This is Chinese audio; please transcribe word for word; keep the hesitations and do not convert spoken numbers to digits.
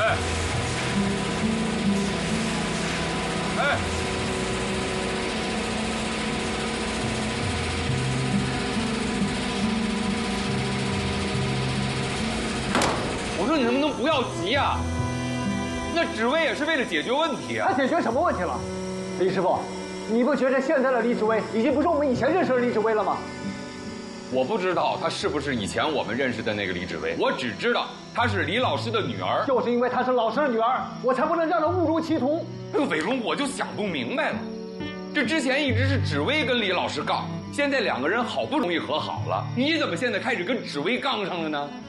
哎，哎，我说你能不能不要急呀？那紫薇也是为了解决问题啊。 他解决什么问题了？李师傅，你不觉得现在的李紫薇已经不是我们以前认识的李紫薇了吗？ 我不知道她是不是以前我们认识的那个李紫薇，我只知道她是李老师的女儿。 就是因为她是老师的女儿，我才不能让她误入歧途。 哎呦，伟荣，我就想不明白了，这之前一直是紫薇跟李老师杠，现在两个人好不容易和好了，你怎么现在开始跟紫薇杠上了呢？